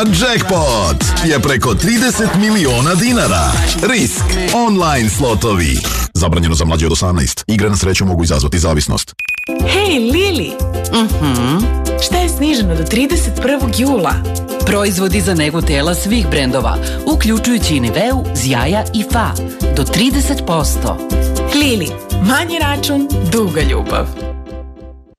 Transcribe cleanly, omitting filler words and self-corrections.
jackpot je preko 30 miliona dinara. Risk. Online slotovi. Zabranjeno za mlađe od 18. Igre na sreću mogu izazvati zavisnost. Hej, Lili! Šta je sniženo do 31. jula? Proizvodi za negu tela svih brendova, uključujući i Niveu, Zjaja i Fa. Do 30%. Lili, manji račun, duga ljubav.